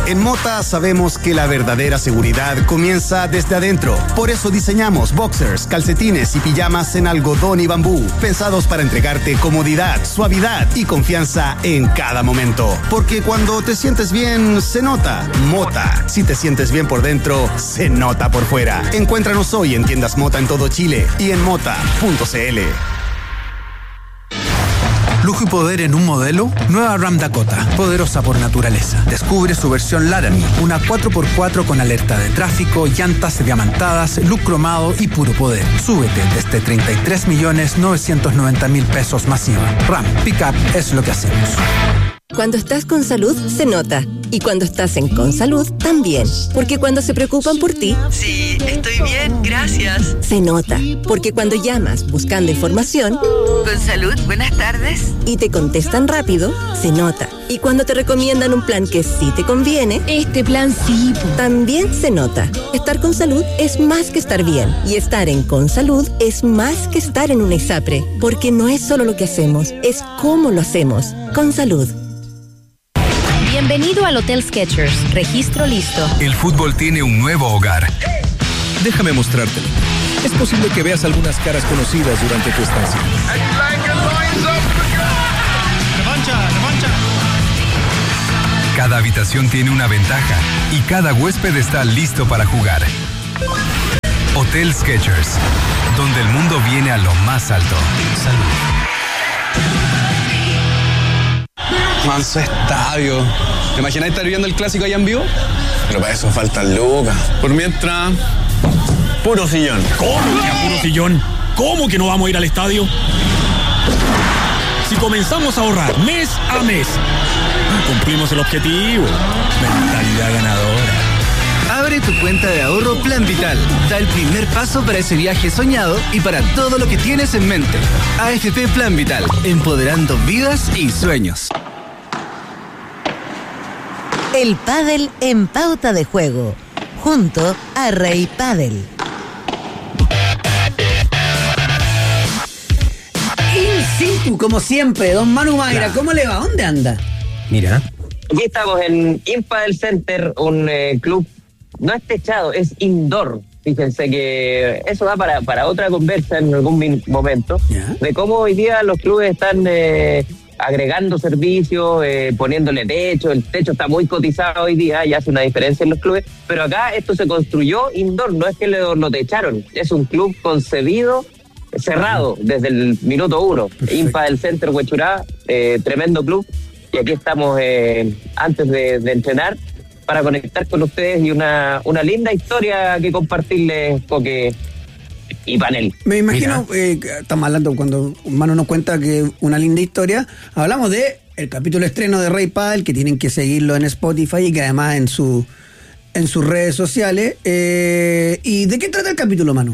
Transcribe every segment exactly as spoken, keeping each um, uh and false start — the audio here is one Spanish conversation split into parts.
En Mota sabemos que la verdadera seguridad comienza desde adentro. Por eso diseñamos boxers, calcetines y pijamas en algodón y bambú, pensados para entregarte comodidad, suavidad y confianza en cada momento. Porque cuando te sientes bien, se nota. Mota. Si te sientes bien por dentro, se nota por fuera. Encuéntranos hoy en tiendas Mota en todo Chile y en mota punto c l. Lujo y poder en un modelo. Nueva Ram Dakota, poderosa por naturaleza. Descubre su versión Laramie, una cuatro por cuatro con alerta de tráfico, llantas diamantadas, look cromado y puro poder. Súbete desde treinta y tres millones novecientos noventa mil pesos masiva. Ram Pickup es lo que hacemos. Cuando estás con salud, se nota. Y cuando estás en Consalud, también. Porque cuando se preocupan por ti... Sí, estoy bien, gracias. Se nota. Porque cuando llamas buscando información... Consalud, buenas tardes. Y te contestan rápido, se nota. Y cuando te recomiendan un plan que sí te conviene... Este plan sí. También se nota. Estar con salud es más que estar bien. Y estar en Consalud es más que estar en una ISAPRE. Porque no es solo lo que hacemos, es cómo lo hacemos. Consalud. Bienvenido al Hotel Skechers. Registro listo. El fútbol tiene un nuevo hogar. Déjame mostrártelo. Es posible que veas algunas caras conocidas durante tu estancia. ¡Revancha, revancha! Cada habitación tiene una ventaja y cada huésped está listo para jugar. Hotel Skechers, donde el mundo viene a lo más alto. Salud. Manso estadio. ¿Te imaginas estar viendo el clásico allá en vivo? Pero para eso faltan lucas. Por mientras, puro sillón. ¿Cómo que puro sillón? ¿Cómo que no vamos a ir al estadio? Si comenzamos a ahorrar mes a mes, cumplimos el objetivo. Mentalidad ganadora. Abre tu cuenta de ahorro Plan Vital. Da el primer paso para ese viaje soñado y para todo lo que tienes en mente. A F P Plan Vital, empoderando vidas y sueños. El pádel en pauta de juego, junto a Rey Pádel. In situ, como siempre, don Manu Mayra, claro. ¿Cómo le va? ¿Dónde anda? Mira. Aquí estamos en Impadel Center, un eh, club, no es techado, es indoor. Fíjense que eso da para, para otra conversa en algún momento, ¿ya? De cómo hoy día los clubes están eh, agregando servicios, eh, poniéndole techo. El techo está muy cotizado hoy día y hace una diferencia en los clubes, pero acá esto se construyó indoor, no es que lo, lo techaron, es un club concebido cerrado desde el minuto uno. Impadel Center Huechurá, eh, tremendo club, y aquí estamos eh, antes de, de entrenar para conectar con ustedes y una, una linda historia que compartirles, Coque y panel. Me imagino, eh, estamos hablando cuando Manu nos cuenta que una linda historia, hablamos de el capítulo estreno de Rey Pádel, que tienen que seguirlo en Spotify y que además en su en sus redes sociales. Eh, ¿Y de qué trata el capítulo, Manu?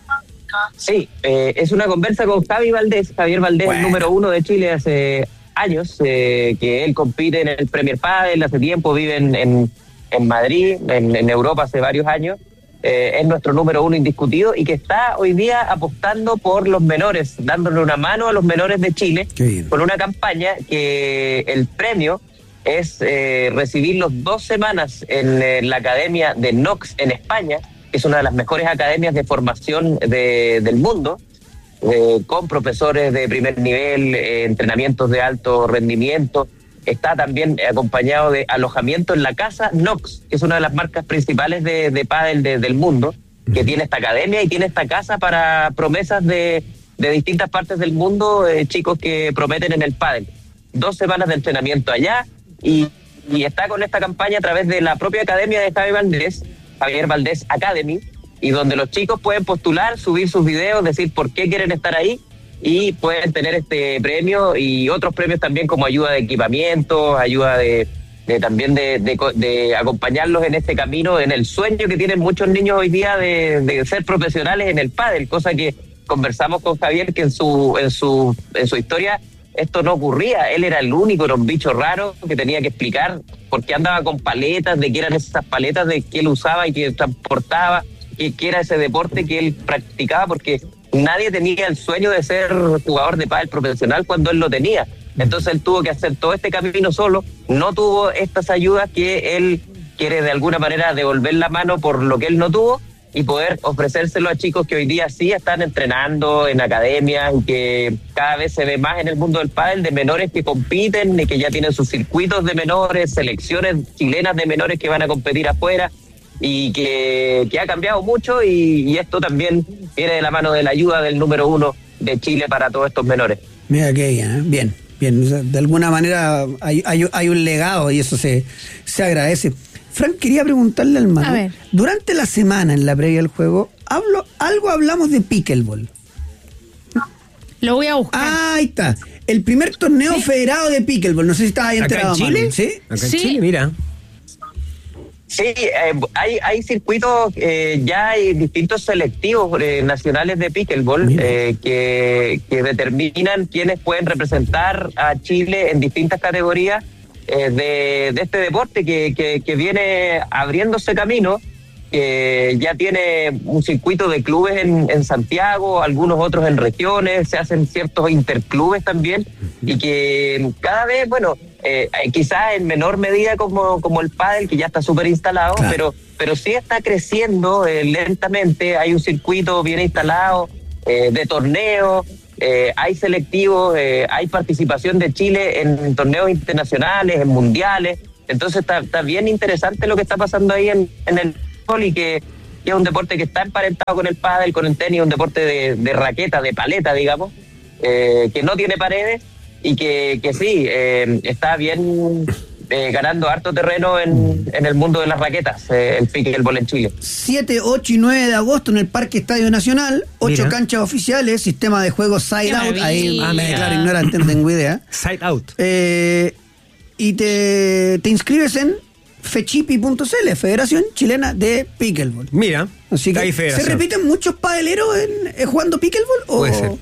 Sí, eh, es una conversa con Javi Valdés, Javier Valdés, bueno. El número uno de Chile hace años, eh, que él compite en el Premier Padel, hace tiempo vive en, en, en Madrid, en, en Europa hace varios años, eh, es nuestro número uno indiscutido y que está hoy día apostando por los menores, dándole una mano a los menores de Chile, con una campaña que el premio es eh, recibirlos dos semanas en eh, la academia de Nox en España, que es una de las mejores academias de formación de, del mundo, Eh, con profesores de primer nivel, eh, entrenamientos de alto rendimiento. Está también acompañado de alojamiento en la casa Nox, que es una de las marcas principales de, de pádel de, del mundo, que tiene esta academia y tiene esta casa para promesas de, de distintas partes del mundo, eh, chicos que prometen en el pádel. Dos semanas de entrenamiento allá y, y está con esta campaña a través de la propia academia de Javier Valdés, Javier Valdés Academy, y donde los chicos pueden postular, subir sus videos, decir por qué quieren estar ahí y pueden tener este premio y otros premios también como ayuda de equipamiento, ayuda de, de también de, de, de acompañarlos en este camino, en el sueño que tienen muchos niños hoy día de, de ser profesionales en el pádel, cosa que conversamos con Javier que en su, en su, en su historia esto no ocurría. Él era el único, era un bicho raro que tenía que explicar por qué andaba con paletas, de qué eran esas paletas, de qué él usaba y qué transportaba, que, que era ese deporte que él practicaba, porque nadie tenía el sueño de ser jugador de pádel profesional cuando él lo tenía. Entonces él tuvo que hacer todo este camino solo, no tuvo estas ayudas que él quiere de alguna manera devolver la mano por lo que él no tuvo y poder ofrecérselo a chicos que hoy día sí están entrenando en academias y que cada vez se ve más en el mundo del pádel de menores que compiten y que ya tienen sus circuitos de menores, selecciones chilenas de menores que van a competir afuera y que, que ha cambiado mucho y, y esto también viene de la mano de la ayuda del número uno de Chile para todos estos menores. Mira que bien, ¿eh? bien, bien. O sea, de alguna manera hay, hay, hay un legado y eso se, se agradece. Frank, quería preguntarle al Manu, A ver. durante la semana en la previa del juego, hablo, algo hablamos de pickleball. Lo voy a buscar. Ah, ahí está. El primer torneo Sí. federado de pickleball. No sé si estaba ahí ¿Acá en enterado, Chile? Manu. ¿Sí? Acá en Sí. Chile, mira. Sí, eh, hay, hay circuitos, eh, ya hay distintos selectivos eh, nacionales de pickleball eh, que, que determinan quiénes pueden representar a Chile en distintas categorías eh, de, de este deporte que, que, que viene abriéndose camino, que ya tiene un circuito de clubes en, en Santiago, algunos otros en regiones, se hacen ciertos interclubes también y que cada vez, bueno, eh, quizás en menor medida como, como el pádel, que ya está súper instalado, Claro. pero, pero sí está creciendo eh, lentamente, hay un circuito bien instalado eh, de torneos, eh, hay selectivos, eh, hay participación de Chile en torneos internacionales, en mundiales, entonces está, está bien interesante lo que está pasando ahí en, en el fútbol y que, que es un deporte que está emparentado con el pádel, con el tenis, un deporte de, de raqueta, de paleta, digamos, eh, que no tiene paredes y que, que sí, eh, está bien eh, ganando harto terreno en, en el mundo de las raquetas, eh, el pickleball en Chile. siete, ocho y nueve de agosto en el Parque Estadio Nacional, ocho Mira. canchas oficiales, sistema de juego Side ¡Qué Out, ahí maravilla! ah, me declaro ignorante, no tengo idea. Side out. Eh, y te, te inscribes en fechipi punto c l, Federación Chilena de Pickleball. Mira. Así que, hay ¿se federación. repiten muchos padeleros en, eh, jugando pickleball? O? Puede ser.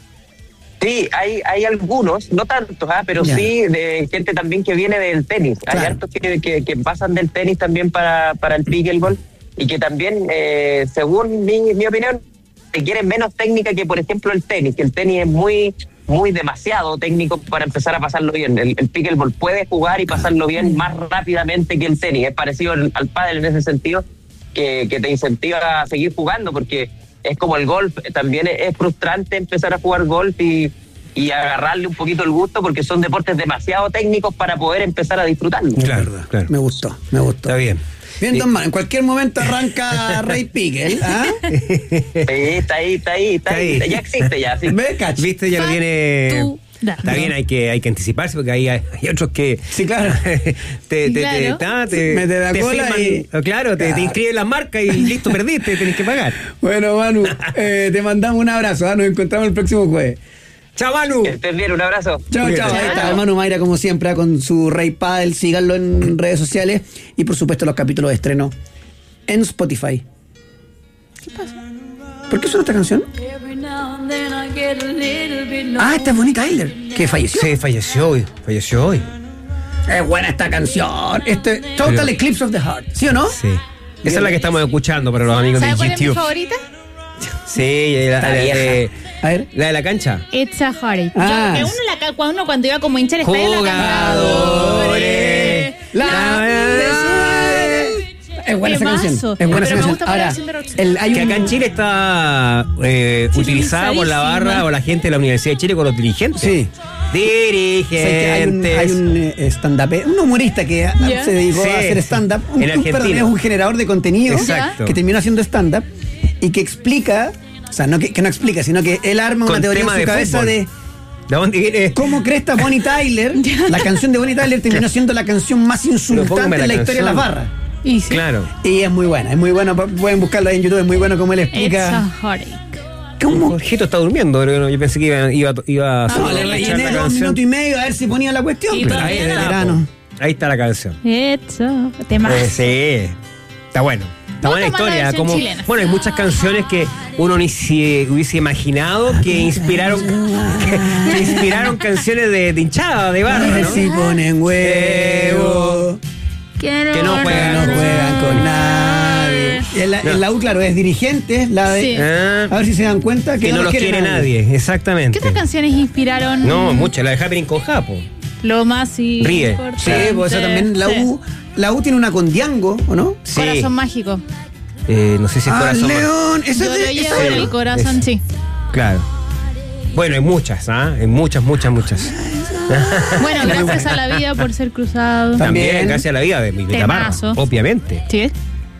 Sí, hay, hay algunos, no tantos, ¿ah? pero Ya. sí de gente también que viene del tenis. Hay Claro. hartos que, que, que pasan del tenis también para, para el pickleball y que también, eh, según mi, mi opinión, requieren menos técnica que, por ejemplo, el tenis, que el tenis es muy muy demasiado técnico para empezar a pasarlo bien. El, el pickleball puede jugar y pasarlo bien más rápidamente que el tenis. Es parecido al, al pádel en ese sentido, que, que te incentiva a seguir jugando, porque es como el golf, también es, es frustrante empezar a jugar golf y, y agarrarle un poquito el gusto, porque son deportes demasiado técnicos para poder empezar a disfrutarlo. Claro, claro. Me gustó, me gustó. Está bien. Bien, don Manu, en cualquier momento arranca Rey Pickle, ¿ah? Sí, está ahí, está ahí, está ahí. Ya existe ya, sí. ¿Ve, cacho? Viste, ya lo tiene. Factura. Está bien, hay que, hay que anticiparse porque ahí hay, hay otros que. Sí, claro. te, te, te, Claro. ta, te, Mete la te cola firman- y- Claro, te, Claro. te inscriben la marca y listo, perdiste, tenés que pagar. Bueno, Manu, eh, te mandamos un abrazo, ¿ah? Nos encontramos el próximo jueves. ¡Chao, Manu! Que estés bien, un abrazo. Chao, Cuídate. chao. Ahí está Manu Mayra, como siempre, ah, con su Rey Paddle. Síganlo en redes sociales y, por supuesto, los capítulos de estreno en Spotify. ¿Qué pasa? ¿Por qué suena esta canción? Ah, esta es Bonnie Tyler, que falleció. Sí, falleció hoy. Falleció hoy. Es buena esta canción. Este, Total Pero- Eclipse of the Heart. ¿Sí o no? Sí. Esa es la que estamos escuchando para los amigos de ¿Sabes cuál es mi YouTube. favorita? Sí, la, Está la- vieja. de- A ver. la de la cancha. It's a Heartache. Ah. Yo- que uno, la, ca- cuando uno cuando iba como hincha al estadio la cantaba. Jugadores. Es buena esa Temazo. canción. Es buena Pero esa me canción. gusta más la Ahora, versión de Roxette. el, hay Que un- acá en Chile está eh, Sí, utilizada por la barra utilizadísima. o la gente de la Universidad de Chile con los dirigentes. Sí. Dirigentes. Sé que hay un, hay un eh, stand-up, un humorista que ah, Ya. se dedicó Sí, a hacer sí. stand-up. Un, En un- perdón, Argentina. es un generador de contenido Exacto. que terminó haciendo stand-up y que explica, o sea, no que, que no explica, sino que él arma Con una teoría en tema su de cabeza fútbol. de ¿De dónde viene? cómo cresta Bonnie Tyler, la canción de Bonnie Tyler terminó siendo la canción más insultante póngame en la la historia de las canción. barras. Y sí. Claro. Y es muy buena, es muy buena, pueden buscarlo ahí en YouTube, es muy bueno como él It's a explica. Heartache. ¿Cómo? Jorgito está durmiendo, pero no, yo pensé que iba, iba, iba a No, solo le escuchar rellené la dos canción. minutos y medio a ver si ponía la cuestión. Y pero todavía ahí de no. verano. Ahí está la canción. It's a... Temazo. Eh, sí. Está bueno. Está Me buena gusta más la historia. versión Como, chilena. bueno, hay muchas canciones que uno ni si hubiese imaginado que inspiraron que, que inspiraron canciones de, de hinchada, de barra, ¿no? Si ponen huevo, Que Que no que juegan. no juegan con nadie. Y el, el la U, claro, es dirigente, la de. Sí. Ah, A ver si se dan cuenta que, que no los quiere nadie. ¿Qué Exactamente. otras canciones inspiraron? No, muchas. La de Happening con Japo. Lo más y Ríe. importante. Sí, pues eso también la Sí. U. La U tiene una con Diango, ¿o no? Sí. Corazón mágico. Eh, no sé si es Ah, corazón. León. Eso Yo es lo de, llevo eso en es- el corazón, es- sí. Claro. Bueno, hay muchas, ¿ah? Hay muchas, muchas, muchas. Bueno, gracias a la vida por ser cruzado. También, También. gracias a la vida de mi de Gamarra, Temazo. obviamente. Sí.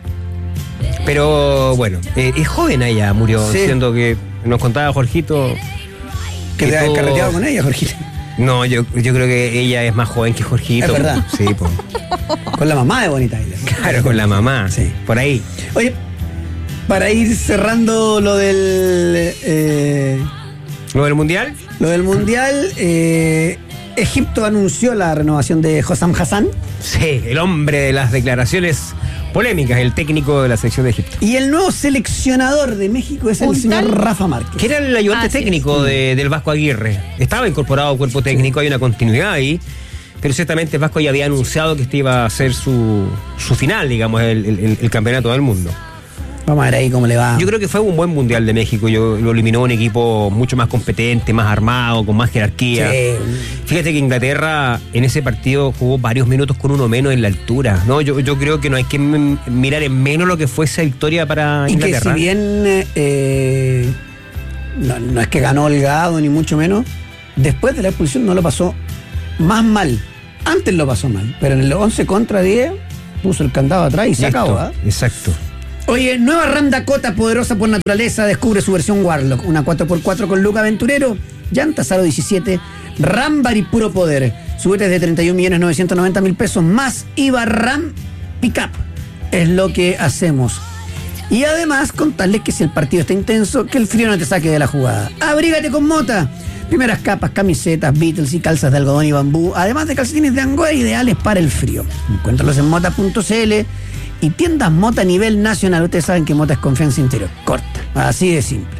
Pero bueno, eh, es joven ella, murió, Sí. siendo que nos contaba Jorgito. Que te has todo- carreteado con ella, Jorgito. No, yo, yo creo que ella es más joven que Jorgito. Es verdad. Sí, po. Con la mamá de Bonita Isla. Claro, con la mamá. Sí. Por ahí. Oye, para ir cerrando lo del eh, ¿Lo del mundial? lo del mundial, eh, Egipto anunció la renovación de Hossam Hassan Sí, el hombre de las declaraciones polémicas, el técnico de la selección de Egipto. y el nuevo seleccionador de México es el ¿Un señor tal? Rafa Márquez. Que era el ayudante Así es. técnico de- del Vasco Aguirre. Estaba incorporado al cuerpo técnico, hay una continuidad ahí. Pero ciertamente Vasco ya había anunciado que este iba a ser su, su final, digamos, el, el- el campeonato del mundo. Vamos a ver ahí cómo le va. Yo creo que fue un buen mundial de México. Yo, lo eliminó un equipo mucho más competente, más armado, con más jerarquía. Sí. Fíjate que Inglaterra en ese partido jugó varios minutos con uno menos en la altura. No, yo, yo creo que no hay que m- mirar en menos lo que fue esa victoria para Y que si Inglaterra. bien eh, no, no es que ganó holgado ni mucho menos, después de la expulsión no lo pasó más mal. Antes lo pasó mal, pero en el once contra diez puso el candado atrás y se Listo, acabó. ¿ah? Exacto. Oye, nueva RAM Dakota, poderosa por naturaleza, descubre su versión Warlock. Una cuatro por cuatro con look aventurero, llantas aro diecisiete, Rambar y puro poder. Subete de treinta y un millones novecientos noventa mil pesos más I V A RAM Pickup. Es lo que hacemos. Y además, contarles que si el partido está intenso, que el frío no te saque de la jugada. Abrígate con Mota. Primeras capas, camisetas, Beatles y calzas de algodón y bambú, además de calcetines de Angola ideales para el frío. Encuéntralos en mota punto c l y tiendas Mota a nivel nacional. Ustedes saben que Mota es confianza interior. Corta. Así de simple.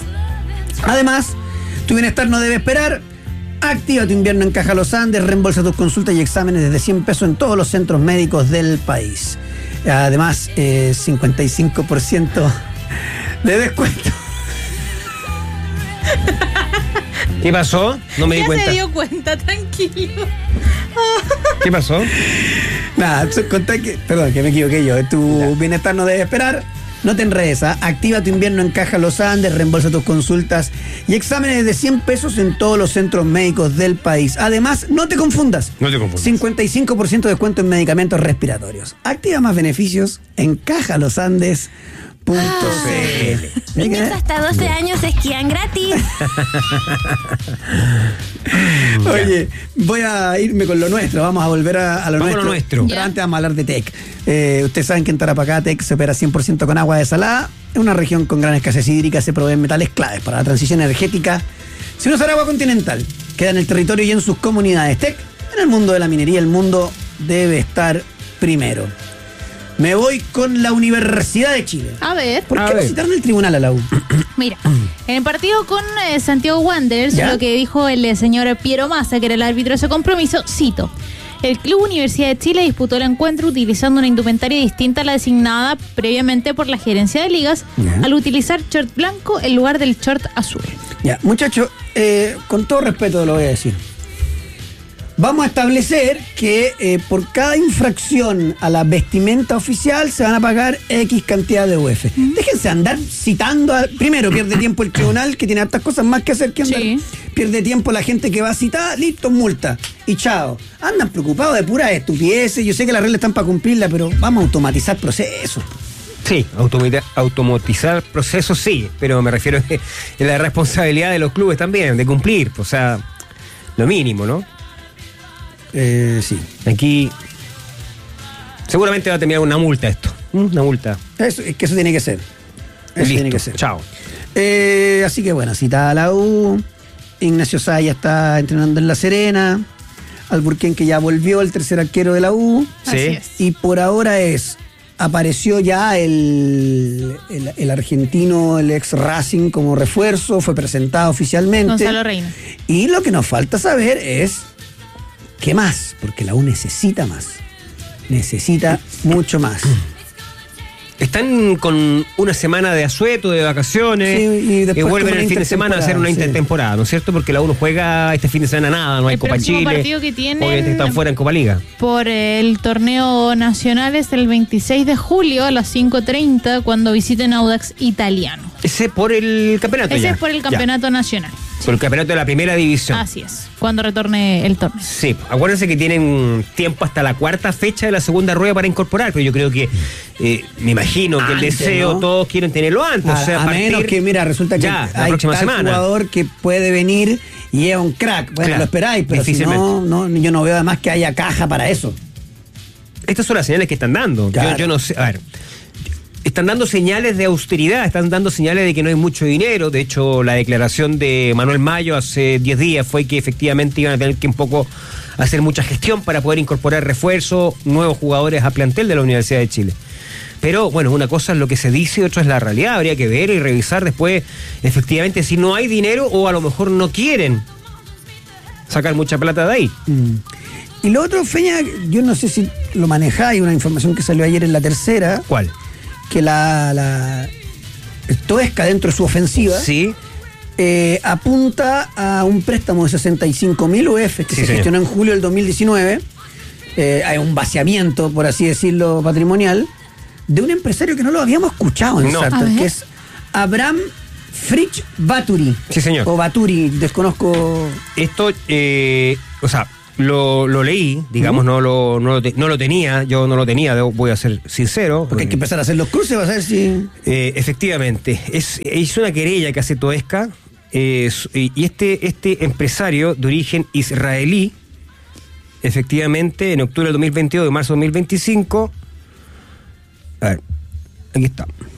Además, tu bienestar no debe esperar. Activa tu invierno en Caja Los Andes, reembolsa tus consultas y exámenes desde cien pesos en todos los centros médicos del país. Además, eh, cincuenta y cinco por ciento de descuento. ¿Qué pasó? No me di Ya cuenta. se dio cuenta, tranquilo. ¿Qué pasó? Nada, su- contá que, perdón, que me equivoqué yo. Tu bienestar no debe esperar. No te enredes, ¿ah? Activa tu invierno en Caja Los Andes, reembolsa tus consultas y exámenes de cien pesos en todos los centros médicos del país. Además, no te confundas. No te confundas. cincuenta y cinco por ciento de descuento en medicamentos respiratorios. Activa más beneficios en caja los andes punto c l. Niños hasta doce años esquían gratis. Oye, voy a irme con lo nuestro. Vamos a volver a, a lo Vamos a nuestro. lo nuestro. Pero antes vamos a hablar de Tec. Eh, ustedes saben que en Tarapacá Tec se opera cien por ciento con agua desalada. En una región con gran escasez hídrica se proveen metales claves para la transición energética sin usar agua continental. Queda en el territorio y en sus comunidades. Tec, en el mundo de la minería, el mundo debe estar primero. Me voy con la Universidad de Chile. A ver. ¿Por A qué no ver. citaron el tribunal a la U? Mira, en el partido con eh, Santiago Wanderers, ¿Ya? lo que dijo el eh, señor Piero Massa, que era el árbitro de ese compromiso, cito: el Club Universidad de Chile disputó el encuentro utilizando una indumentaria distinta a la designada previamente por la gerencia de ligas, Ya. al utilizar short blanco en lugar del short azul. Ya, muchachos, eh, con todo respeto lo voy a decir. Vamos a establecer que eh, por cada infracción a la vestimenta oficial se van a pagar X cantidad de U F. Déjense andar citando. A, primero, pierde tiempo el tribunal, que tiene hartas cosas más que hacer que andar. Sí. Pierde tiempo la gente que va a citar, listo, multa. Y chao. Andan preocupados de puras estupideces. Yo sé que las reglas están para cumplirlas, pero vamos a automatizar procesos. Sí, automata- automatizar procesos sí, pero me refiero a que es la responsabilidad de los clubes también, de cumplir, o sea, lo mínimo, ¿no? Eh, sí. Aquí seguramente va a terminar una multa esto, una multa. Eso, es que eso tiene que ser. Eso Listo, tiene que ser. chao. Eh, así que bueno, citada a la U. Ignacio Saya está entrenando en La Serena. Alburquenque ya volvió, el tercer arquero de la U. Sí. Así es. Y por ahora es. Apareció ya el, el, el argentino, el ex Racing como refuerzo, fue presentado oficialmente. Gonzalo Reina. Y lo que nos falta saber es qué más, porque la U necesita más. Necesita mucho más. Están con una semana de asueto, de vacaciones, Sí, y después y vuelven como el fin de semana a hacer una intertemporada, sí. intertemporada, ¿no es cierto? Porque la U no juega este fin de semana nada, no hay El Copa próximo Chile. partido que tienen- Obviamente están fuera en Copa Liga. Por el torneo nacional es el veintiséis de julio a las cinco treinta cuando visiten Audax Italiano. Ese por el campeonato. Ese ya. es por el Ya. campeonato nacional. Por el campeonato de la primera división. Así es, cuando retorne el torneo. Sí, acuérdense que tienen tiempo hasta la cuarta fecha de la segunda rueda para incorporar, pero yo creo que, eh, me imagino que el Antes, deseo, ¿no? todos quieren tenerlo antes. A, o sea, a partir menos que, mira, resulta que ya, la hay próxima tal semana. jugador que puede venir y es un crack. Bueno, Claro, lo esperáis, pero si difícilmente. no, no, yo no veo además que haya caja para eso. Estas son las señales que están dando. Claro. Yo, yo no sé, a ver. Están dando señales de austeridad, están dando señales de que no hay mucho dinero. De hecho, la declaración de Manuel Mayo hace diez días fue que efectivamente iban a tener que un poco hacer mucha gestión para poder incorporar refuerzos, nuevos jugadores a plantel de la Universidad de Chile. Pero bueno, una cosa es lo que se dice y otra es la realidad. Habría que ver y revisar después efectivamente si no hay dinero o a lo mejor no quieren sacar mucha plata de ahí. Mm. Y lo otro, Feña, yo no sé si lo manejáis, una información que salió ayer en la tercera. ¿Cuál? Que la, la el Toesca dentro de su ofensiva sí. eh, apunta a un préstamo de sesenta y cinco mil U F que Sí, se señor. gestionó en julio del dos mil diecinueve. Eh, hay un vaciamiento, por así decirlo, patrimonial, de un empresario que no lo habíamos escuchado en No. Sartor, A ver. que es Abraham Fritz Baturi. Sí, señor. O Baturi, desconozco. Esto, eh, o sea, lo, lo leí, digamos, Ujú. no, lo, no, lo te- no lo tenía, yo no lo tenía, debo- voy a ser sincero. Porque hay que empezar a hacer los cruces, va a ver si. Eh, efectivamente, es, es una querella que hace Toesca, eh, s- y y este, este empresario de origen israelí, efectivamente, en octubre del dos mil veintidós, de marzo del dos mil veinticinco, a ver, aquí está.